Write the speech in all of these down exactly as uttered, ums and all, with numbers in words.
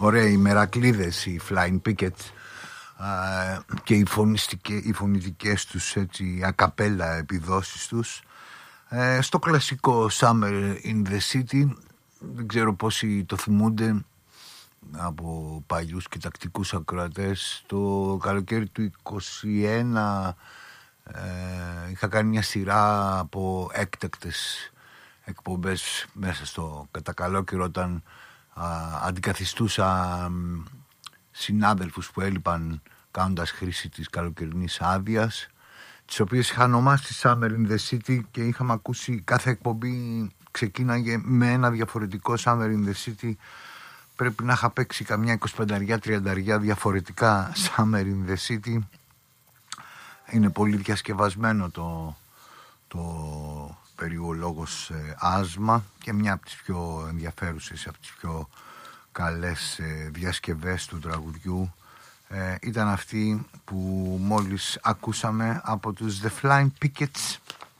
Ωραία, οι μερακλείδες, οι Flying Pickets, και οι, οι φωνητικές τους έτσι, ακαπέλα επιδόσεις τους ε, στο κλασικό Summer in the City. Δεν ξέρω πόσοι το θυμούνται από παλιούς και τακτικούς ακροατές. Το καλοκαίρι του είκοσι ένα ε, είχα κάνει μια σειρά από έκτακτες εκπομπές μέσα στο κατά καλό καιρό, όταν α, αντικαθιστούσα συνάδελφους που έλειπαν κάνοντας χρήση της καλοκαιρινής άδειας, τις οποίες είχα ονομάσει Summer in the City, και είχαμε ακούσει κάθε εκπομπή ξεκίναγε με ένα διαφορετικό Summer in the City. Πρέπει να είχα παίξει καμιά εικοσιπέντε τριάντα διαφορετικά Summer in the City. Είναι πολύ διασκευασμένο το, το περιολόγος ε, άσμα, και μια από τις πιο ενδιαφέρουσες, από τις πιο καλές ε, διασκευές του τραγουδιού ε, ήταν αυτή που μόλις ακούσαμε από τους The Flying Pickets.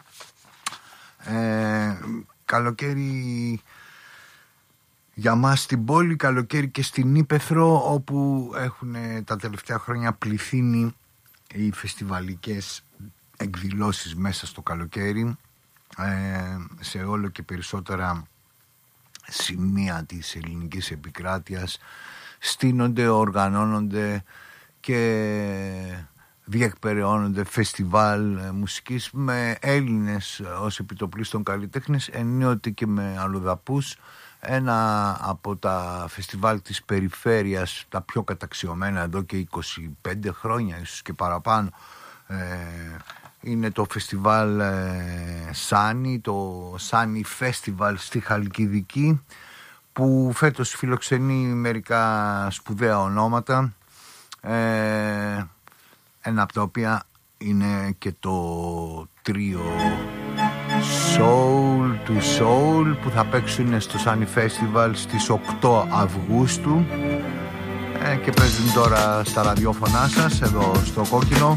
Ε, καλοκαίρι για μας στην πόλη, καλοκαίρι και στην Ήπεθρο, όπου έχουν τα τελευταία χρόνια πληθύνει οι φεστιβαλικές εκδηλώσεις μέσα στο καλοκαίρι. Ε, σε όλο και περισσότερα σημεία της ελληνικής επικράτειας στείνονται, οργανώνονται και διεκπεραιώνονται φεστιβάλ μουσικής με Έλληνες ως επιτοπλίστων καλλιτέχνες, ενίοτε και με αλλοδαπούς. Ένα από τα φεστιβάλ της περιφέρειας, τα πιο καταξιωμένα εδώ και είκοσι πέντε χρόνια, ίσως και παραπάνω, ε, είναι το φεστιβάλ ε, Σάνι, το Σάνι Festival στη Χαλκιδική, που φέτος φιλοξενεί μερικά σπουδαία ονόματα, ε, ένα από τα οποία είναι και το τρίο Soul to Soul, που θα παίξουν στο Sunny Festival στις οκτώ Αυγούστου ε, και παίζουν τώρα στα ραδιόφωνά σας εδώ στο Κόκκινο.